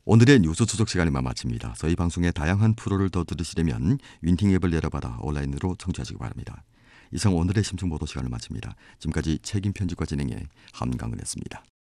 오늘의 뉴스 추적 시간에만 마칩니다. 저희 방송의 다양한 프로를 더 들으시려면 윈팅 앱을 내려받아 온라인으로 청취하시기 바랍니다. 이상 오늘의 심층보도 시간을 마칩니다. 지금까지 책임 편집과 진행의 함강을 했습니다.